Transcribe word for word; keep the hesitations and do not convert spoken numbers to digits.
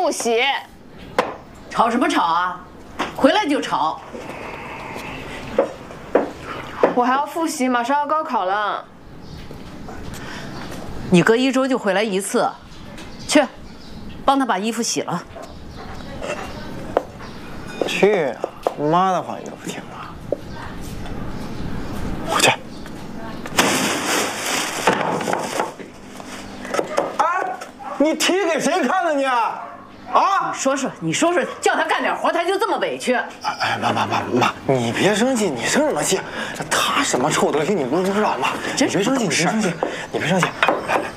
复习。 吵什么吵啊？回来就吵。 我还要复习，马上要高考了。 你隔一周就回来一次，去，帮他把衣服洗了。 去啊！妈的话你都不听啊！我去。哎，你踢给谁看呢你？啊！ 说说，你说说，叫他干点活，他就这么委屈。 哎，妈妈妈妈，你别生气，你生什么气？他什么臭德行你不知道吗？ 真你别生气，你别生气，你别生气。